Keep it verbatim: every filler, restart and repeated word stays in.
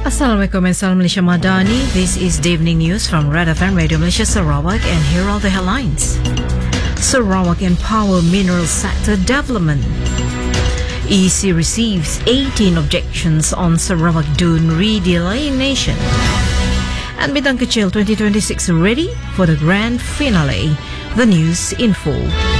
Assalamualaikum and Salam Malaysia Madani. This is the evening news from Red F M Radio Malaysia Sarawak, and here are the headlines. Sarawak Empower Mineral Sector Development. E C receives eighteen objections on Sarawak Dune redelineation. And Bidang Kecil twenty twenty-six ready for the grand finale. The news in full.